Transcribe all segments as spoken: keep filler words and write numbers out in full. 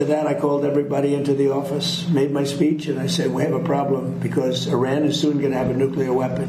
that, I called everybody into the office, made my speech, and I said, we have a problem because Iran is soon going to have a nuclear weapon.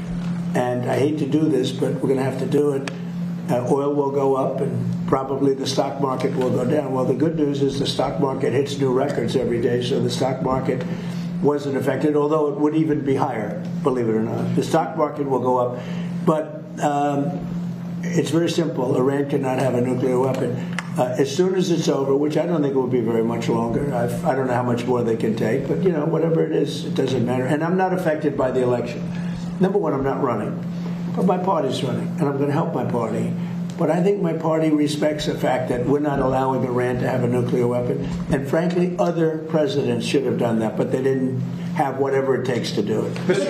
And I hate to do this, but we're going to have to do it. Uh, oil will go up and probably the stock market will go down. Well, the good news is the stock market hits new records every day, so the stock market wasn't affected, although it would even be higher, believe it or not. The stock market will go up. But um, it's very simple. Iran cannot have a nuclear weapon. Uh, as soon as it's over, which I don't think will be very much longer, I've, I don't know how much more they can take, but, you know, whatever it is, it doesn't matter. And I'm not affected by the election. Number one, I'm not running, but my party's running, and I'm going to help my party. But I think my party respects the fact that we're not allowing Iran to have a nuclear weapon. And frankly, other presidents should have done that, but they didn't have whatever it takes to do it. Mister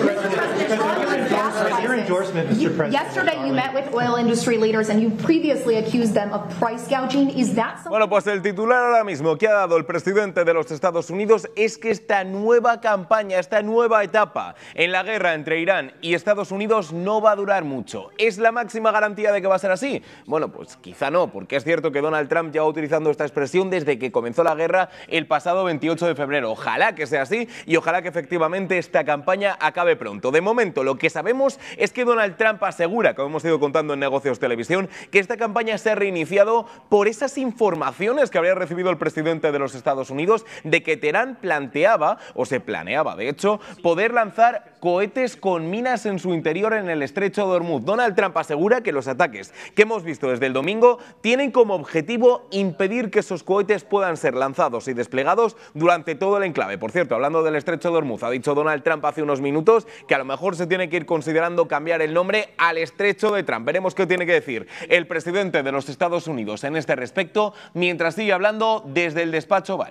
President, your endorsement, Mister President. Yesterday you met with oil industry leaders and you previously accused them of price gouging. Is that something? Bueno, pues el titular ahora mismo que ha dado el presidente de los Estados Unidos es que esta nueva campaña, esta nueva etapa en la guerra entre Irán y Estados Unidos no va a durar mucho. ¿Es la máxima garantía de que va a ser así? Bueno, pues quizá no, porque es cierto que Donald Trump lleva utilizando esta expresión desde que comenzó la guerra el pasado veintiocho de febrero. Ojalá que sea así y ojalá que efectivamente esta campaña acabe pronto. De momento, lo que sabemos es que Donald Trump asegura, como hemos ido contando en Negocios Televisión, que esta campaña se ha reiniciado por esas informaciones que habría recibido el presidente de los Estados Unidos de que Teherán planteaba, o se planeaba de hecho, poder lanzar cohetes con minas en su interior en el estrecho de Hormuz. Donald Trump asegura que los ataques que hemos visto desde el domingo tienen como objetivo impedir que esos cohetes puedan ser lanzados y desplegados durante todo el enclave. Por cierto, hablando del estrecho de Hormuz, ha dicho Donald Trump hace unos minutos que a lo mejor se tiene que ir considerando cambiar el nombre al estrecho de Trump. Veremos qué tiene que decir el presidente de los Estados Unidos en este respecto, mientras sigue hablando desde el despacho Oval.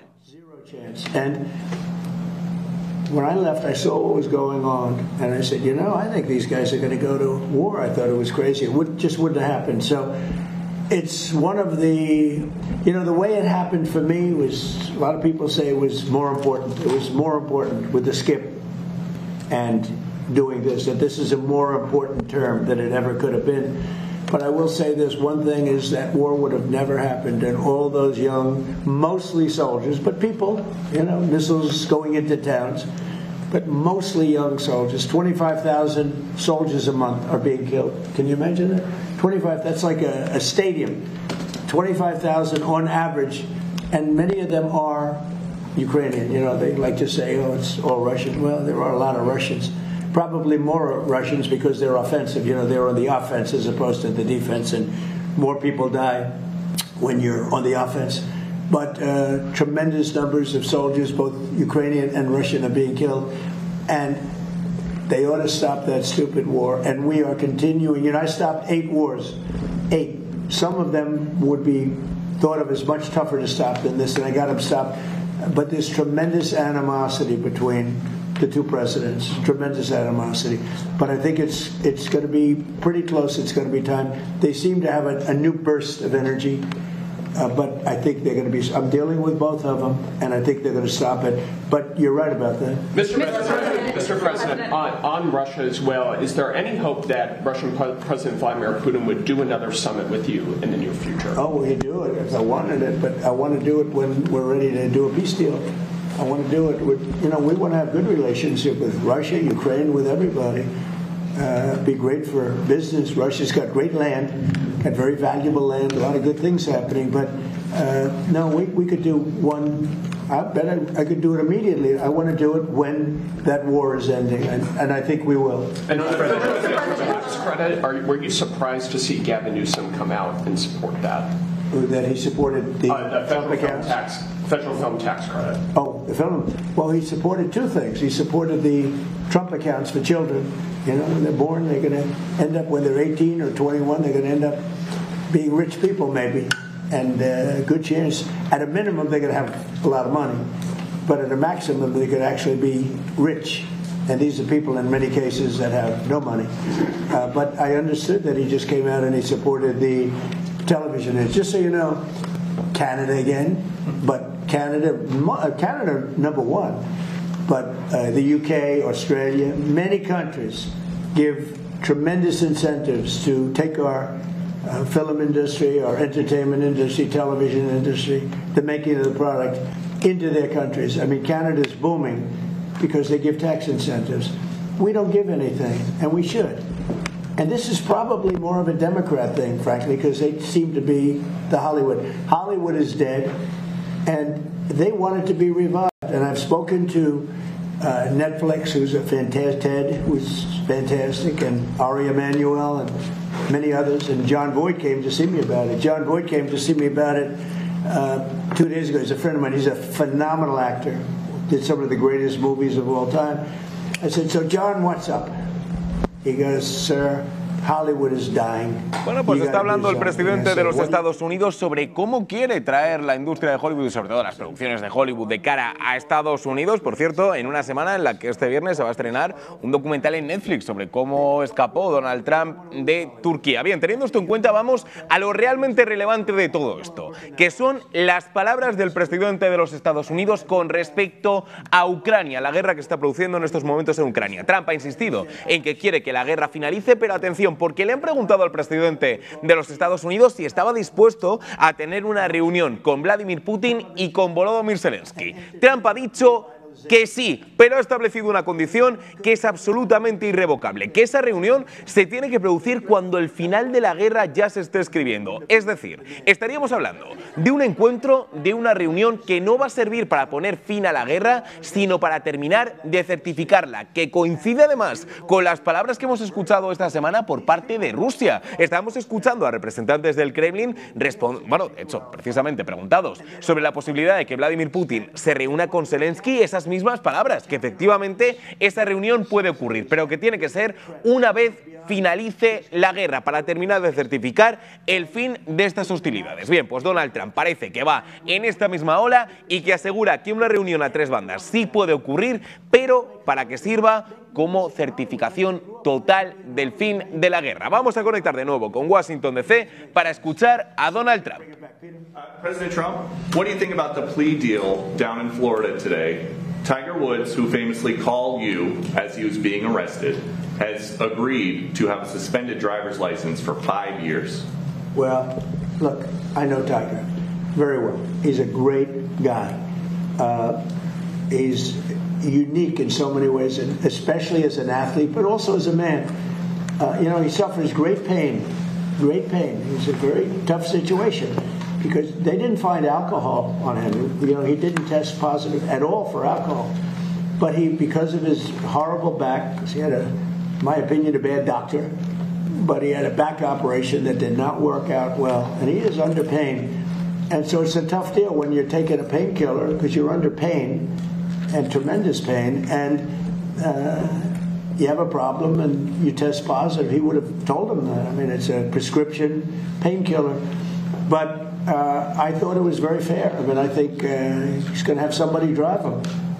When I left, I saw what was going on, and I said, you know, I think these guys are going to go to war. I thought it was crazy. It would, just wouldn't have happened. So it's one of the, you know, the way it happened for me was, a lot of people say it was more important. It was more important with the skip and doing this, that this is a more important term than it ever could have been. But I will say this, one thing is that war would have never happened, and all those young, mostly soldiers, but people, you know, missiles going into towns, but mostly young soldiers. twenty-five thousand soldiers a month are being killed. Can you imagine that? twenty-five, that's like a, a stadium. twenty-five thousand on average, and many of them are Ukrainian. You know, they like to say, oh, it's all Russian. Well, there are a lot of Russians. Probably more Russians because they're offensive. You know, they're on the offense as opposed to the defense, and more people die when you're on the offense. But uh, tremendous numbers of soldiers, both Ukrainian and Russian, are being killed, and they ought to stop that stupid war. And we are continuing. You know, I stopped eight wars, eight. Some of them would be thought of as much tougher to stop than this, and I got them stopped. But there's tremendous animosity between the two presidents, tremendous animosity. But I think it's it's going to be pretty close. It's going to be time. They seem to have a, a new burst of energy, uh, but I think they're going to be. I'm dealing with both of them, and I think they're going to stop it. But you're right about that. Mister President, Mister President, on, on Russia as well, is there any hope that Russian President Vladimir Putin would do another summit with you in the near future? Oh, he'd do it if I wanted it, but I want to do it when we're ready to do a peace deal. I want to do it with, you know, we want to have good relationship with Russia, Ukraine, with everybody. Uh, be great for business. Russia's got great land, got very valuable land, a lot of good things happening. But uh, no, we, we could do one. I bet I, I could do it immediately. I want to do it when that war is ending, and, and I think we will. And on the credit, are, were you surprised to see Gavin Newsom come out and support that? That he supported the, uh, the federal film tax, federal film tax credit. Oh, the film. Well, he supported two things. He supported the Trump accounts for children. You know, when they're born, they're going to end up, when they're eighteen or twenty-one, they're going to end up being rich people, maybe. And a uh, good chance, at a minimum, they're going to have a lot of money. But at a maximum, they could actually be rich. And these are people, in many cases, that have no money. Uh, but I understood that he just came out and he supported the television. And just so you know, Canada again, but Canada, Canada number one, but uh, the U K, Australia, many countries give tremendous incentives to take our uh, film industry, our entertainment industry, television industry, the making of the product into their countries. I mean, Canada's booming because they give tax incentives. We don't give anything, and we should. And this is probably more of a Democrat thing, frankly, because they seem to be the Hollywood. Hollywood is dead, and they want it to be revived. And I've spoken to uh, Netflix, who's a fantastic, Ted, who's fantastic, and Ari Emanuel, and many others. And John Voight came to see me about it. John Voight came to see me about it uh, two days ago. He's a friend of mine. He's a phenomenal actor. Did some of the greatest movies of all time. I said, so John, what's up? He goes, sir, Hollywood is dying. Bueno, pues está hablando el presidente de los Estados Unidos sobre cómo quiere traer la industria de Hollywood y sobre todo las producciones de Hollywood de cara a Estados Unidos. Por cierto, en una semana en la que este viernes se va a estrenar un documental en Netflix sobre cómo escapó Donald Trump de Turquía. Bien, teniendo esto en cuenta, vamos a lo realmente relevante de todo esto, que son las palabras del presidente de los Estados Unidos con respecto a Ucrania, la guerra que está produciendo en estos momentos en Ucrania. Trump ha insistido en que quiere que la guerra finalice, pero atención, porque le han preguntado al presidente de los Estados Unidos si estaba dispuesto a tener una reunión con Vladimir Putin y con Volodymyr Zelensky. Trump ha dicho que sí, pero ha establecido una condición que es absolutamente irrevocable, que esa reunión se tiene que producir cuando el final de la guerra ya se esté escribiendo. Es decir, estaríamos hablando de un encuentro, de una reunión que no va a servir para poner fin a la guerra, sino para terminar de certificarla, que coincide además con las palabras que hemos escuchado esta semana por parte de Rusia. Estamos escuchando a representantes del Kremlin, bueno, de hecho, precisamente preguntados sobre la posibilidad de que Vladimir Putin se reúna con Zelensky, esas mismas palabras, que efectivamente esa reunión puede ocurrir, pero que tiene que ser una vez finalice la guerra para terminar de certificar el fin de estas hostilidades. Bien, pues Donald Trump parece que va en esta misma ola y que asegura que una reunión a tres bandas sí puede ocurrir, pero para que sirva como certificación total del fin de la guerra. Vamos a conectar de nuevo con Washington D C para escuchar a Donald Trump. Uh, President Trump, what do you think about the plea deal down in Florida today? Tiger Woods, who famously called you as he was being arrested, has agreed to have a suspended driver's license for five years. Well, look, I know Tiger very well. He's a great guy. Uh, he's unique in so many ways, especially as an athlete, but also as a man. Uh, you know, he suffers great pain, great pain. It's a very tough situation because they didn't find alcohol on him. You know, he didn't test positive at all for alcohol. But he, because of his horrible back, because he had, a, in my opinion, a bad doctor, but he had a back operation that did not work out well, and he is under pain. And so it's a tough deal when you're taking a painkiller because you're under pain and tremendous pain, and uh, you have a problem and you test positive. He would have told him that. I mean, it's a prescription painkiller. But uh, I thought it was very fair. I mean, I think uh, he's going to have somebody drive him.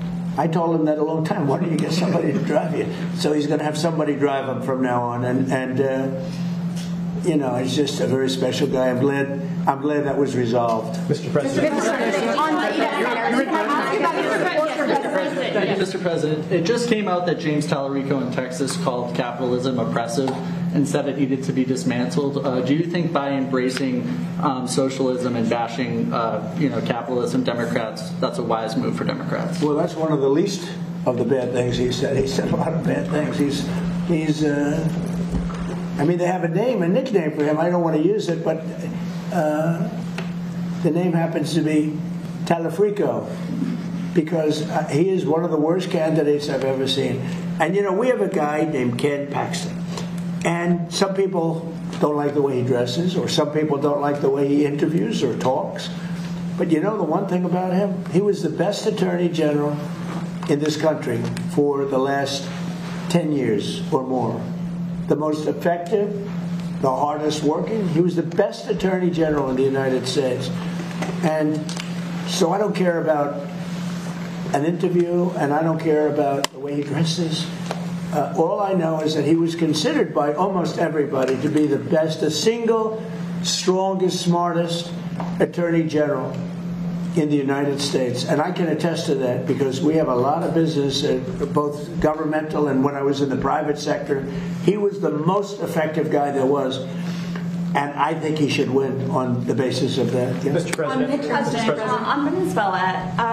I told him that a long time. Why don't you get somebody to drive you? So he's going to have somebody drive him from now on. And, and uh, you know, he's just a very special guy. I'm glad, I'm glad that was resolved. Mister President. Thank you, Mister President. It just came out that James Tallarico in Texas called capitalism oppressive and said it needed to be dismantled. Uh, do you think by embracing um, socialism and bashing, uh, you know, capitalism, Democrats, that's a wise move for Democrats? Well, that's one of the least of the bad things he said. He said a lot of bad things. He's, he's. Uh, I mean, they have a name, a nickname for him. I don't want to use it, but uh, the name happens to be Tallarico, because uh, he is one of the worst candidates I've ever seen. And, you know, we have a guy named Ken Paxton. And some people don't like the way he dresses, or some people don't like the way he interviews or talks. But you know the one thing about him? He was the best attorney general in this country for the last ten years or more. The most effective, the hardest working. He was the best attorney general in the United States. And so I don't care about an interview, and I don't care about the way he dresses. Uh, all I know is that he was considered by almost everybody to be the best, the single strongest, smartest attorney general in the United States. And I can attest to that because we have a lot of business, uh, both governmental and when I was in the private sector. He was the most effective guy there was. and I think he should win on the basis of that. Yeah. Mister President. President, on Venezuela,